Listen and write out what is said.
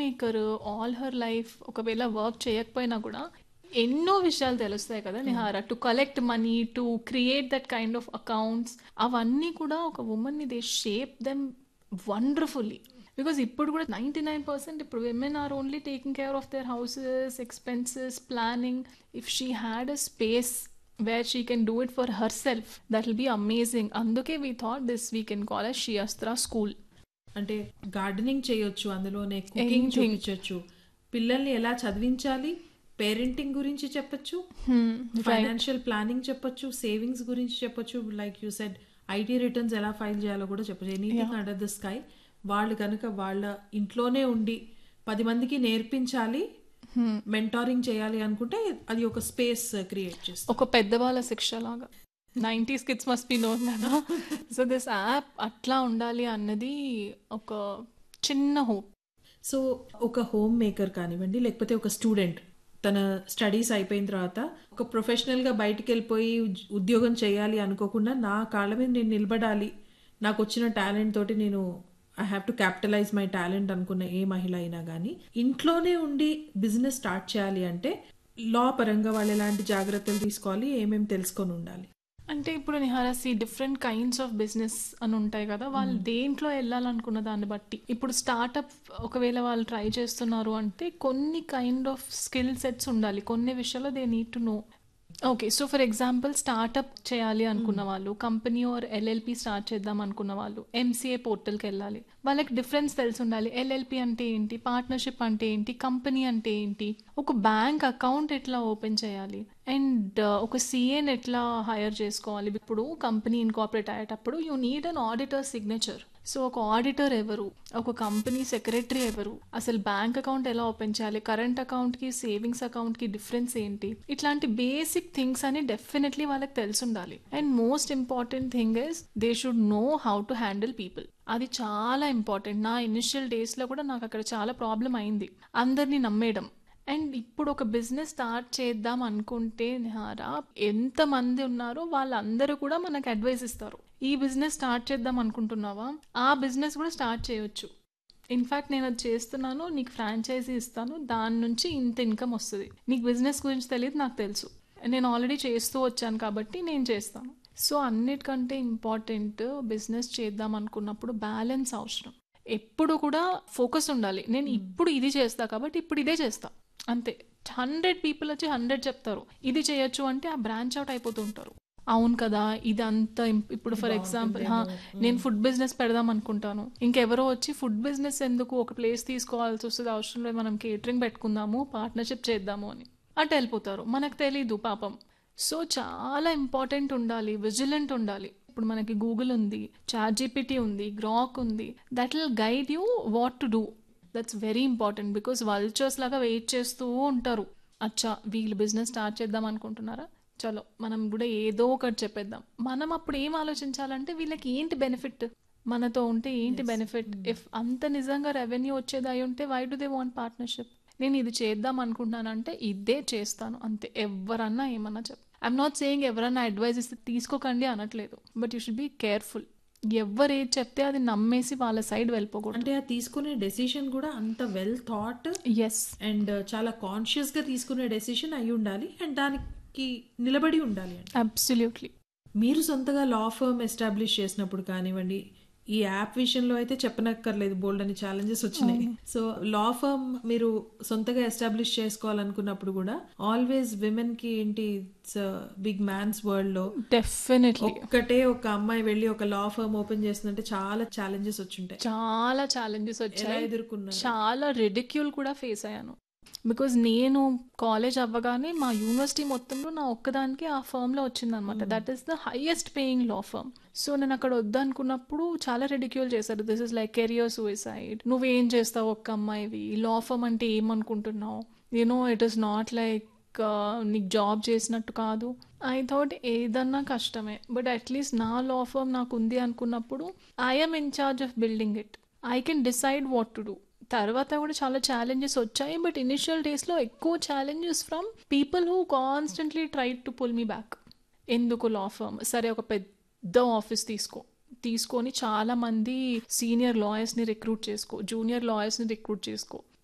Maker all her life ఒకవేళ work చేయకపోయినా కూడా ఎన్నో విషయాలు తెలుస్తాయి కదా నిహార, to collect money, to create that kind of accounts, అవన్నీ కూడా ఒక ఉమెన్ని they shape them wonderfully. Because ఇప్పుడు కూడా 99% ఇప్పుడు women are only taking care of their houses, expenses, planning. If she had a space where she can do it for herself, that will be amazing. అందుకే we thought this we can call as Shiastra School. అంటే gardening చేయొచ్చు, అందులోనే cooking చూపించవచ్చు, పిల్లల్ని ఎలా చదివించాలి, parenting గురించి చెప్పొచ్చు, ఫైనాన్షియల్ ప్లానింగ్ చెప్పొచ్చు, సేవింగ్స్ గురించి చెప్పొచ్చు, like you said IT returns ఎలా ఫైల్ చేయాలో కూడా చెప్పొచ్చు. Anything under the sky. వాళ్ళు కనుక వాళ్ళ ఇంట్లోనే ఉండి 10 మందికి నేర్పించాలి, మెంటారింగ్ చేయాలి అనుకుంటే అది ఒక స్పేస్ క్రియేట్ చేస్తుంది, ఒక పెద్దవాళ్ళ శిక్ష లాగా. 90s kids must be known కదా. సో దిస్ యాప్ అట్లా ఉండాలి అన్నది ఒక చిన్న హోప్. సో ఒక హోమ్ మేకర్ కానివ్వండి, లేకపోతే ఒక స్టూడెంట్ తన స్టడీస్ అయిపోయిన తర్వాత ఒక ప్రొఫెషనల్గా బయటికి వెళ్ళిపోయి ఉద్యోగం చేయాలి అనుకోకుండా నా కాళ్ళ మీద నేను నిలబడాలి, నాకు వచ్చిన టాలెంట్ తోటి నేను I have to capitalise my talent అనుకున్న ఏ మహిళ అయినా కానీ ఇంట్లోనే ఉండి బిజినెస్ స్టార్ట్ చేయాలి అంటే లా పరంగా వాళ్ళు ఎలాంటి జాగ్రత్తలు తీసుకోవాలి, ఏమేమి తెలుసుకొని ఉండాలి? అంటే ఇప్పుడు నిహారసి డిఫరెంట్ కైండ్స్ ఆఫ్ బిజినెస్ అని ఉంటాయి కదా, వాళ్ళు దేంట్లో వెళ్ళాలనుకున్న దాన్ని బట్టి. ఇప్పుడు స్టార్ట్అప్ ఒకవేళ వాళ్ళు ట్రై చేస్తున్నారు అంటే కొన్ని కైండ్ ఆఫ్ స్కిల్ సెట్స్ ఉండాలి, కొన్ని విషయాల్లో they need to know. Okay, so for example startup చేయాలి అనుకున్న వాళ్ళు, కంపెనీ ఆర్ ఎల్ఎల్పి స్టార్ట్ చేద్దాం అనుకున్న వాళ్ళు ఎంసీఏ పోర్టల్కి వెళ్ళాలి. వాళ్ళకి డిఫరెన్స్ తెలిసి ఉండాలి. ఎల్ఎల్పి అంటే ఏంటి, పార్ట్నర్షిప్ అంటే ఏంటి, కంపెనీ అంటే ఏంటి, ఒక బ్యాంక్ అకౌంట్ ఎట్లా ఓపెన్ చేయాలి, అండ్ ఒక సిఏని ఎట్లా హైర్ చేసుకోవాలి. ఇప్పుడు కంపెనీ ఇన్కార్పొరేట్ అయ్యేటప్పుడు you need an auditor signature. So ఒక ఆడిటర్ ఎవరు, ఒక కంపెనీ సెక్రటరీ ఎవరు, అసలు బ్యాంక్ అకౌంట్ ఎలా ఓపెన్ చేయాలి, కరెంట్ అకౌంట్కి సేవింగ్స్ అకౌంట్కి డిఫరెన్స్ ఏంటి, ఇట్లాంటి బేసిక్ థింగ్స్ అని డెఫినెట్లీ వాళ్ళకి తెలిసి ఉండాలి. And most important thing is they should know how to handle people. అది చాలా ఇంపార్టెంట్. నా ఇనిషియల్ డేస్లో కూడా నాకు అక్కడ చాలా ప్రాబ్లం అయింది, అందరినీ నమ్మేయడం. అండ్ ఇప్పుడు ఒక బిజినెస్ స్టార్ట్ చేద్దాం అనుకుంటే నిహారా, ఎంతమంది ఉన్నారో వాళ్ళందరూ కూడా మనకు అడ్వైస్ ఇస్తారు. ఈ బిజినెస్ స్టార్ట్ చేద్దాం అనుకుంటున్నావా, ఆ బిజినెస్ కూడా స్టార్ట్ చేయొచ్చు. ఇన్ఫ్యాక్ట్ నేను అది చేస్తున్నాను, నీకు ఫ్రాంచైజీ ఇస్తాను, దాని నుంచి ఇంత ఇన్కమ్ వస్తుంది. నీకు బిజినెస్ గురించి తెలియదు, నాకు తెలుసు, నేను ఆల్రెడీ చేస్తూ వచ్చాను కాబట్టి నేను చేస్తాను. సో అన్నిటికంటే ఇంపార్టెంట్, బిజినెస్ చేద్దాం అనుకున్నప్పుడు బ్యాలెన్స్ అవసరం. ఎప్పుడు కూడా ఫోకస్ ఉండాలి. నేను ఇప్పుడు ఇది చేస్తా కాబట్టి ఇప్పుడు ఇదే చేస్తా అంతే. 100 పీపుల్ వచ్చి 100 చెప్తారు ఇది చేయొచ్చు అంటే ఆ బ్రాంచ్ అవుట్ అయిపోతూ ఉంటారు. అవును కదా, ఇదంతా ఇప్పుడు ఫర్ ఎగ్జాంపుల్ నేను ఫుడ్ బిజినెస్ పెడదాం అనుకుంటాను, ఇంకెవరో వచ్చి ఫుడ్ బిజినెస్ ఎందుకు, ఒక ప్లేస్ తీసుకోవాల్సి వస్తుంది, అవసరం లేదు, మనం కేటరింగ్ పెట్టుకుందాము, పార్ట్నర్షిప్ చేద్దాము అని అటు వెళ్ళిపోతారు. మనకు తెలీదు పాపం. సో చాలా ఇంపార్టెంట్ ఉండాలి, విజిలెంట్ ఉండాలి. ఇప్పుడు మనకి గూగుల్ ఉంది, ChatGPT ఉంది, గ్రాక్ ఉంది, that will guide you what to do. That's very important. Because vultures లాగా వెయిట్ చేస్తూ ఉంటారు. అచ్చా వీళ్ళు బిజినెస్ స్టార్ట్ చేద్దాం అనుకుంటున్నారా, చలో మనం కూడా ఏదో ఒకటి చెప్పేద్దాం. మనం అప్పుడు ఏం ఆలోచించాలంటే వీళ్ళకి ఏంటి బెనిఫిట్, మనతో ఉంటే ఏంటి బెనిఫిట్. ఇఫ్ అంత నిజంగా రెవెన్యూ వచ్చేది అయి ఉంటే why do they want partnership. నేను ఇది చేద్దాం అనుకుంటున్నానంటే ఇదే చేస్తాను అంతే. ఎవరన్నా ఏమన్నా ఐఎమ్ నాట్ సేయింగ్ ఎవరన్నా అడ్వైజ్ ఇస్తే తీసుకోకండి అనట్లేదు, but you should be careful. ఎవరు ఏది చెప్తే అది నమ్మేసి వాళ్ళ సైడ్ వెళ్ళిపోకూడదు. అంటే అది తీసుకునే డెసిషన్ కూడా అంత వెల్ థాట్, ఎస్, అండ్ చాలా కాన్షియస్ గా తీసుకునే డెసిషన్ అయి ఉండాలి, అండ్ దానికి నిలబడి ఉండాలి. అబ్సల్యూట్లీ. మీరు సొంతగా లా ఫర్మ్ ఎస్టాబ్లిష్ చేసినప్పుడు కానివ్వండి, ఈ యాప్ విషయంలో అయితే చెప్పనక్కర్లేదు, బోల్డ్ అని ఛాలెంజెస్ వచ్చినాయి. సో లా ఫర్మ్ మీరు సొంతగా ఎస్టాబ్లిష్ చేసుకోవాలనుకున్నప్పుడు కూడా ఆల్వేస్ విమెన్ కి ఏంటి, ఇట్స్ బిగ్ మ్యాన్స్ వరల్డ్ లో డెఫినెట్లీ ఒక్కటే ఒక అమ్మాయి వెళ్ళి ఒక లా ఫర్మ్ ఓపెన్ చేస్తుందంటే చాలా ఛాలెంజెస్ వచ్చుంటాయి. చాలా ఛాలెంజెస్ వచ్చాయి, ఎదుర్కొన్నారు, చాలా రిడిక్యూల్ కూడా ఫేస్ అయ్యాను. బికాజ్ నేను కాలేజ్ అవ్వగానే మా యూనివర్సిటీ మొత్తంలో నా ఒక్కదానికి ఆ ఫర్మ్లో వచ్చిందనమాట. That is the highest paying law firm. So నేను అక్కడ వద్దనుకున్నప్పుడు చాలా రెడిక్యూల్ చేశారు. This is like career suicide, నువ్వేం చేస్తావు ఒక్క అమ్మాయివి, లా ఫర్మ్ అంటే ఏమనుకుంటున్నావు, you know it is not like నీకు జాబ్ చేసినట్టు కాదు. ఐ థాట్ ఏదన్నా కష్టమే, బట్ అట్లీస్ట్ నా లా ఫర్మ్ నాకు ఉంది అనుకున్నప్పుడు I'm in charge of building it, I can decide what to do. తర్వాత కూడా చాలా ఛాలెంజెస్ వచ్చాయి, బట్ ఇనిషియల్ డేస్లో ఎక్కువ challenges from people who constantly tried to pull me back. ఎందుకు లా ఫర్మ్, సరే ఒక పెద్ద ఆఫీస్ తీసుకొని చాలా మంది సీనియర్ లాయర్స్ని రిక్రూట్ చేసుకో, జూనియర్ లాయర్స్ని రిక్రూట్ చేసుకో,